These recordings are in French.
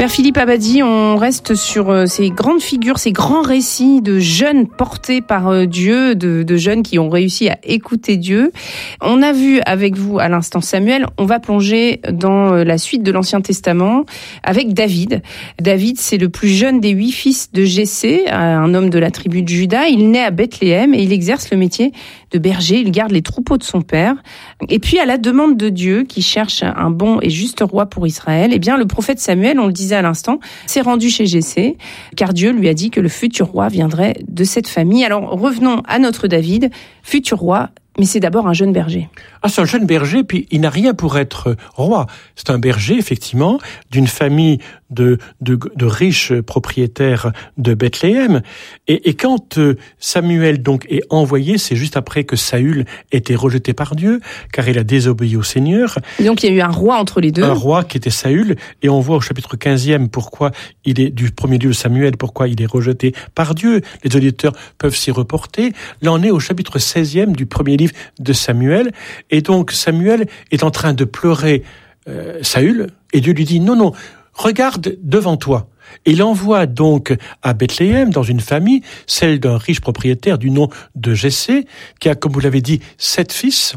Père Philippe Abadie, on reste sur ces grandes figures, ces grands récits de jeunes portés par Dieu, de jeunes qui ont réussi à écouter Dieu. On a vu avec vous à l'instant Samuel, on va plonger dans la suite de l'Ancien Testament avec David. David, c'est le plus jeune des 8 fils de Jessé, un homme de la tribu de Juda. Il naît à Bethléem et il exerce le métier de berger. Il garde les troupeaux de son père. Et puis, à la demande de Dieu, qui cherche un bon et juste roi pour Israël, eh bien, le prophète Samuel, on le disait à l'instant, s'est rendu chez Jessé, car Dieu lui a dit que le futur roi viendrait de cette famille. Alors, revenons à notre David, futur roi, mais c'est d'abord un jeune berger. Ah, c'est un jeune berger, puis il n'a rien pour être roi. C'est un berger, effectivement, d'une famille de riches propriétaires de Bethléem. Et quand Samuel donc est envoyé, c'est juste après que Saül était rejeté par Dieu, car il a désobéi au Seigneur. Et donc il y a eu un roi entre les deux. Un roi qui était Saül, et on voit au chapitre 15e pourquoi il est du premier livre de Samuel, pourquoi il est rejeté par Dieu. Les auditeurs peuvent s'y reporter. Là, on est au chapitre 16e du premier livre de Samuel. Et donc, Samuel est en train de pleurer Saül, et Dieu lui dit, non, regarde devant toi. Et il envoie donc à Bethléem, dans une famille, celle d'un riche propriétaire du nom de Jessé, qui a, comme vous l'avez dit, 7 fils.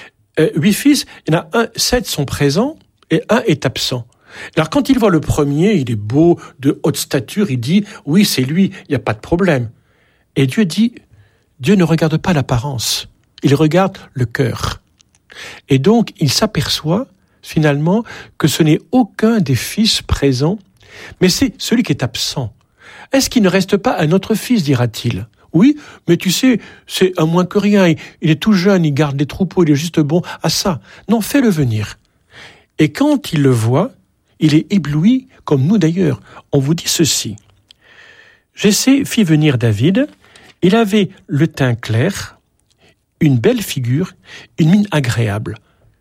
8 fils, il y en a 7 sont présents, et 1 est absent. Alors, quand il voit le premier, il est beau, de haute stature, il dit, oui, c'est lui, il n'y a pas de problème. Et Dieu dit, Dieu ne regarde pas l'apparence, il regarde le cœur. Et donc, il s'aperçoit, finalement, que ce n'est aucun des fils présents, mais c'est celui qui est absent. Est-ce qu'il ne reste pas un autre fils, dira-t-il? Oui, mais tu sais, c'est un moins que rien, il est tout jeune, il garde des troupeaux, il est juste bon à ça. Non, fais-le venir. Et quand il le voit, il est ébloui, comme nous d'ailleurs. On vous dit ceci. Jessé fit venir David, il avait le teint clair, une belle figure, une mine agréable.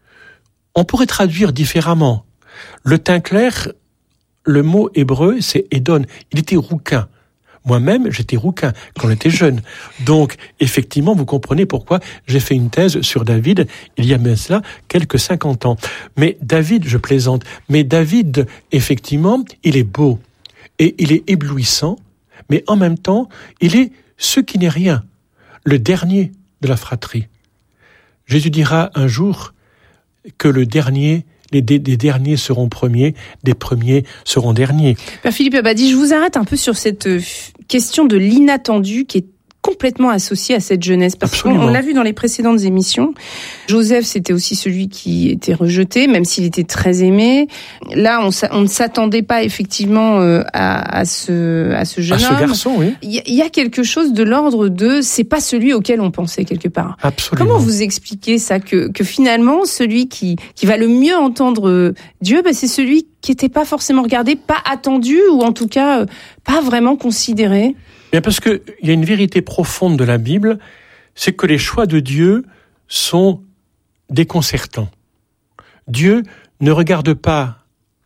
On pourrait traduire différemment. Le teint clair, le mot hébreu, c'est Édon. Il était rouquin. Moi-même, j'étais rouquin quand j'étais jeune. Donc, effectivement, vous comprenez pourquoi j'ai fait une thèse sur David, il y a même cela quelques 50 ans. Mais David, je plaisante, mais David, effectivement, il est beau et il est éblouissant, mais en même temps, il est ce qui n'est rien, le dernier de la fratrie. Jésus dira un jour que les derniers seront premiers, des premiers seront derniers. Père Philippe Abadie, je vous arrête un peu sur cette question de l'inattendu qui est complètement associé à cette jeunesse. Parce qu'on l'a vu dans les précédentes émissions. Joseph, c'était aussi celui qui était rejeté, même s'il était très aimé. Là, on ne s'attendait pas effectivement à ce jeune homme. À ce garçon, oui. Il y a quelque chose de l'ordre de c'est pas celui auquel on pensait quelque part. Absolument. Comment vous expliquez ça que finalement celui qui va le mieux entendre Dieu, c'est celui qui n'était pas forcément regardé, pas attendu ou en tout cas pas vraiment considéré? Bien parce qu'il y a une vérité profonde de la Bible, c'est que les choix de Dieu sont déconcertants. Dieu ne regarde pas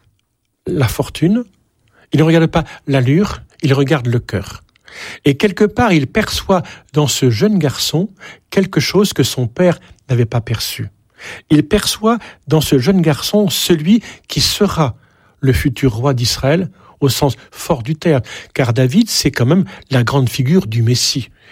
la fortune, il ne regarde pas l'allure, il regarde le cœur. Et quelque part, il perçoit dans ce jeune garçon quelque chose que son père n'avait pas perçu. Il perçoit dans ce jeune garçon celui qui sera le futur roi d'Israël, au sens fort du terme, car David, c'est quand même la grande figure du Messie.